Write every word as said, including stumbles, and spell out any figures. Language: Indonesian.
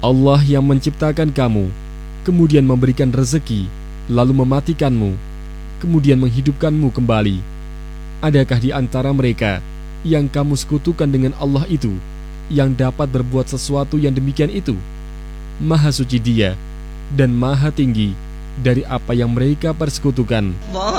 Allah yang menciptakan kamu, kemudian memberikan rezeki, lalu mematikanmu, kemudian menghidupkanmu kembali. Adakah di antara mereka yang kamu sekutukan dengan Allah itu yang dapat berbuat sesuatu yang demikian itu? Maha suci Dia dan maha tinggi dari apa yang mereka persekutukan.